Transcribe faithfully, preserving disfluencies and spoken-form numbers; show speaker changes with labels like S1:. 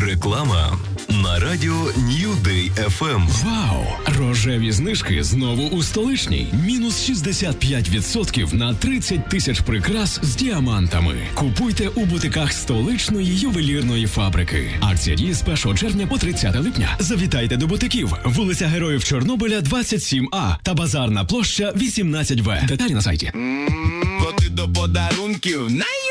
S1: Реклама на радіо New Day еф ем.
S2: Вау! Рожеві знижки знову у столичній. Мінус шістдесят п'ять відсотків на тридцять тисяч прикрас з діамантами. Купуйте у бутиках столичної ювелірної фабрики. Акція діє з першого червня по тридцяте липня. Завітайте до бутиків. Вулиця Героїв Чорнобиля, двадцять сім А та Базарна площа, вісімнадцять В. Деталі на сайті.
S3: Бо ти до подарунків най